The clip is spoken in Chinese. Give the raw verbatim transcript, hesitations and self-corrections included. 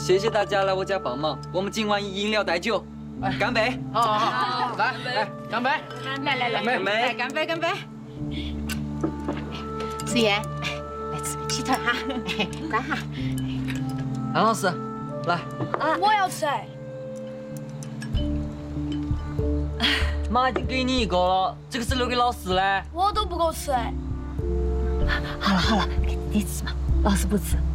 谢谢大家来我家帮忙，我们今晚以饮料代酒，干杯！ 好好好，来来干杯！ 来来来， 干杯！ 来干杯干杯！思妍，来吃个鸡腿哈，乖哈。 安老师，来。 啊，我要吃。 妈已经给你一个了，这个是留给老师的。 我都不够吃哎。 好了好了，给弟弟吃嘛，老师不吃。